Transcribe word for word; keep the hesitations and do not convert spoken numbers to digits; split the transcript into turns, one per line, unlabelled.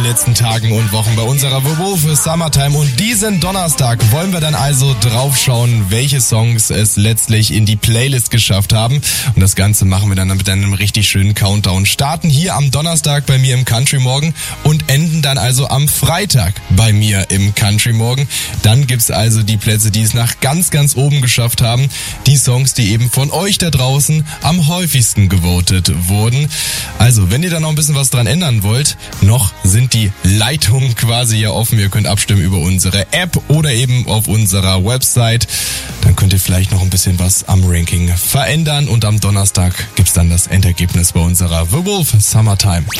letzten Tagen und Wochen bei unserer The Wolf Summertime, und diesen Donnerstag wollen wir dann also draufschauen, welche Songs es letztlich in die Playlist geschafft haben, und das Ganze machen wir dann mit einem richtig schönen Countdown. Starten hier am Donnerstag bei mir im Country Morgen und enden dann also am Freitag bei mir im Country Morgen. Dann gibt's also die Plätze, die es nach ganz, ganz oben geschafft haben, die Songs, die eben von euch da draußen am häufigsten gewotet wurden. Also, wenn ihr da noch ein bisschen was dran ändern wollt, noch sind die Leitungen quasi ja offen. Ihr könnt abstimmen über unsere App oder eben auf unserer Website. Dann könnt ihr vielleicht noch ein bisschen was am Ranking verändern, und am Donnerstag gibt's dann das Endergebnis bei unserer The Wolf Summertime.